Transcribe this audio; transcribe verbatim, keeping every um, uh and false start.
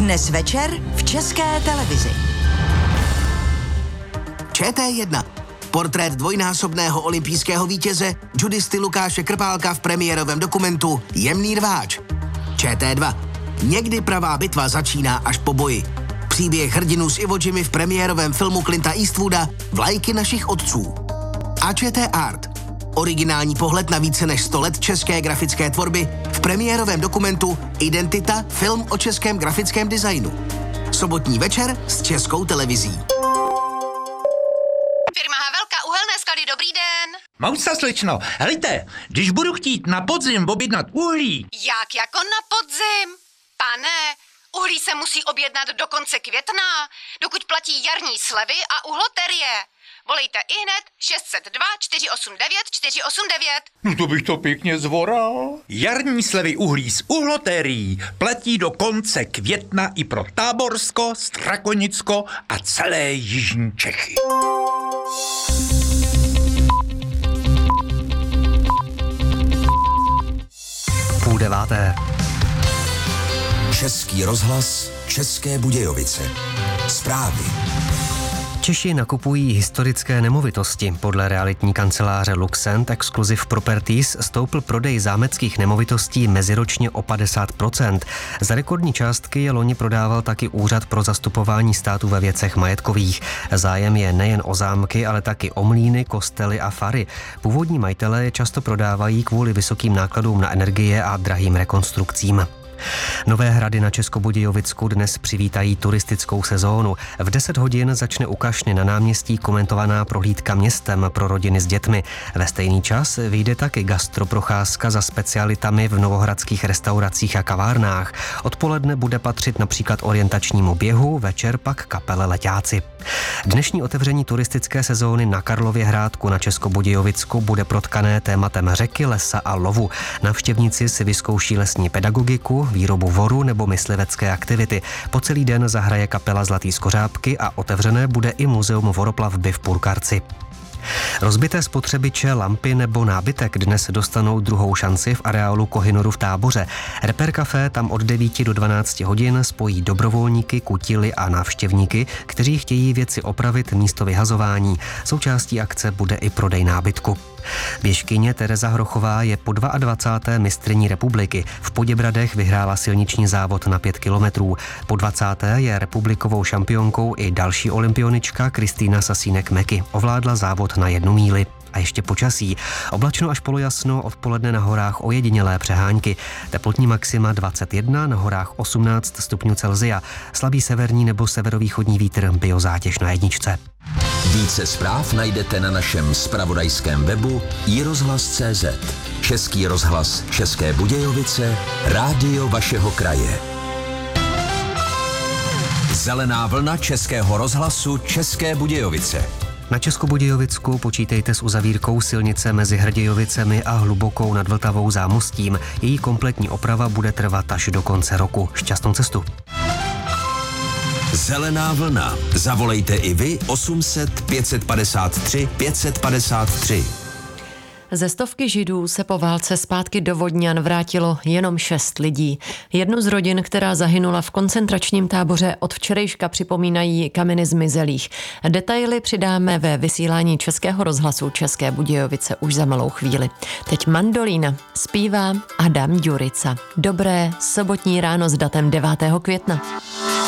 Dnes večer v České televizi. Č T jedna. Portrét dvojnásobného olympijského vítěze judisty Lukáše Krpálka v premiérovém dokumentu Jemný rváč. Č T dva. Někdy pravá bitva začíná až po boji. Příběh hrdinů s Iwo Jimi v premiérovém filmu Clinta Eastwooda Vlajky našich otců. A Č T Art. Originální pohled na více než sto let české grafické tvorby v premiérovém dokumentu Identita, film o českém grafickém designu. Sobotní večer s Českou televizí. Firma Havelka, uhelné sklady, dobrý den. Mousa, slečno, helejte, když budu chtít na podzim objednat uhlí. Jak jako na podzim? Pane, uhlí se musí objednat do konce května, dokud platí jarní slevy a uhloterie. Volejte ihned šest set dva čtyři osm devět čtyři osm devět. No to bych to pěkně zvoral. Jarní slevy uhlí z uhlotérií platí do konce května i pro Táborsko, Strakonicko a celé jižní Čechy. Půl deváté. Český rozhlas, České Budějovice. Zprávy. Češi nakupují historické nemovitosti. Podle realitní kanceláře Luxent Exclusive Properties stoupl prodej zámeckých nemovitostí meziročně o padesát procent. Za rekordní částky je loni prodával taky Úřad pro zastupování státu ve věcech majetkových. Zájem je nejen o zámky, ale taky o mlýny, kostely a fary. Původní majitelé je často prodávají kvůli vysokým nákladům na energie a drahým rekonstrukcím. Nové hrady na Českobudějovicku dnes přivítají turistickou sezónu. V deset hodin začne u Kašny na náměstí komentovaná prohlídka městem pro rodiny s dětmi. Ve stejný čas vyjde taky gastroprocházka za specialitami v novohradských restauracích a kavárnách. Odpoledne bude patřit například orientačnímu běhu, večer pak kapele Leťáci. Dnešní otevření turistické sezóny na Karlově Hrádku na Českobudějovicku bude protkané tématem řeky, lesa a lovu. Navštěvníci si vyzkouší lesní pedagogiku, výrobu voru nebo myslivecké aktivity. Po celý den zahraje kapela Zlatý skořápky a otevřené bude i muzeum voroplavby v Purkarci. Rozbité spotřebiče, lampy nebo nábytek dnes dostanou druhou šanci v areálu Kohinoru v Táboře. Reper Café tam od devíti do dvanácti hodin spojí dobrovolníky, kutily a návštěvníky, kteří chtějí věci opravit místo vyhazování. Součástí akce bude i prodej nábytku. Běžkyně Tereza Hrochová je po dvacáté druhé mistryní republiky. V Poděbradech vyhrála silniční závod na pět kilometrů. Po dvacáté je republikovou šampionkou i další olympionička Kristýna Sasínek-Meky. Ovládla závod na jednu míli. A ještě počasí. Oblačno až polojasno, odpoledne na horách ojedinělé přehánky. Teplotní maxima dvacet jedna, na horách osmnáct stupňů Celsia. Slabý severní nebo severovýchodní vítr, biozátěž na jedničce. Více zpráv najdete na našem zpravodajském webu i rozhlas tečka cé zet. Český rozhlas České Budějovice, rádio vašeho kraje. Zelená vlna Českého rozhlasu České Budějovice. Na Českobudějovicku počítejte s uzavírkou silnice mezi Hrdějovicemi a Hlubokou nad Vltavou Zámostím. Její kompletní oprava bude trvat až do konce roku. Šťastnou cestu. Zelená vlna. Zavolejte i vy osm set pět padesát tři pět padesát tři. Ze stovky Židů se po válce zpátky do Vodňan vrátilo jenom šest lidí. Jednu z rodin, která zahynula v koncentračním táboře, od včerejška připomínají kameny zmizelých. Detaily přidáme ve vysílání Českého rozhlasu České Budějovice už za malou chvíli. Teď mandolína zpívá Adam Ďurica. Dobré sobotní ráno s datem devátého května.